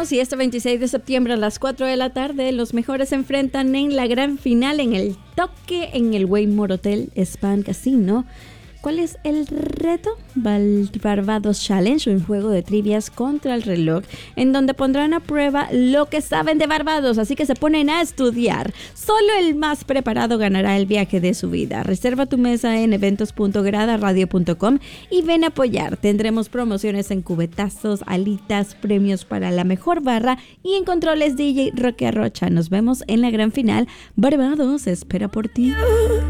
Barbados y este 26 de septiembre a las 4 de la tarde los mejores se enfrentan en la gran final en el toque en el Waymore Hotel Spa Casino. ¿Cuál es el reto? Barbados Challenge, un juego de trivias contra el reloj en donde pondrán a prueba lo que saben de Barbados, así que se ponen a estudiar. Solo el más preparado ganará el viaje de su vida. Reserva tu mesa en eventos.gradaradio.com y ven a apoyar. Tendremos promociones en cubetazos, alitas, premios para la mejor barra y en controles DJ Roque Arrocha. Nos vemos en la gran final. Barbados espera por ti.